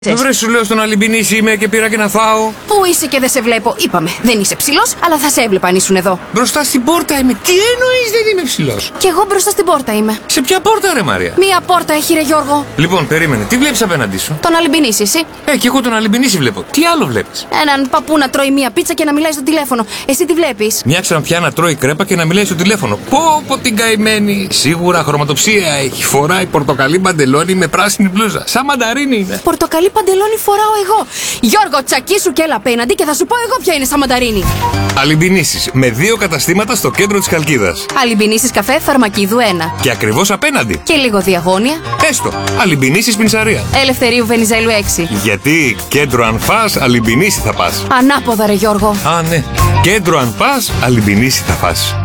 Βρε, σου λέω στον Αλυμπινίση είμαι και πήρα και να φάω. Πού είσαι και δεν σε βλέπω, είπαμε. Δεν είσαι ψηλός, αλλά θα σε έβλεπα αν ήσουν εδώ. Μπροστά στην πόρτα είμαι. Τι εννοείς δεν είμαι ψηλός? Κι εγώ μπροστά στην πόρτα είμαι. Σε ποια πόρτα, ρε Μαρία? Μία πόρτα έχει, ρε Γιώργο. Λοιπόν, περίμενε. Τι βλέπεις απέναντί σου? Τον Αλυμπινίση, εσύ. Κι εγώ τον Αλυμπινίση βλέπω. Τι άλλο βλέπεις? Έναν παππού να τρώει μία πίτσα και να μιλάει στο τηλέφωνο. Εσύ τι βλέπεις? Μια ξανθιά να τρώει κρέπα και να μιλάει στο τηλέφωνο. Πω την καημένη. Σίγουρα χρωματοψία έχει. Φοράει πορτοκαλί παντελόνι με πράσινη μπλούζα. Σαν μανταρίνι είναι. Πορτοκαλί παντελόνι φοράω εγώ. Γιώργο, τσακίσου και έλα απέναντι και θα σου πω εγώ ποια είναι σαν μανταρίνι. Αλυμπινίσεις με 2 καταστήματα στο κέντρο της Χαλκίδας. Αλυμπινίσεις καφέ Φαρμακίδου 1. Και ακριβώς απέναντι. Και λίγο διαγώνια. Έστω. Αλυμπινίσεις Πινσαρία. Ελευθερίου Βενιζέλου 6. Γιατί κέντρο αν φας, Αλυμπινίση θα πας. Ανάποδα, ρε Γιώργο. Α, ναι. Κέντρο αν πας, Αλυμπινίση θα φας.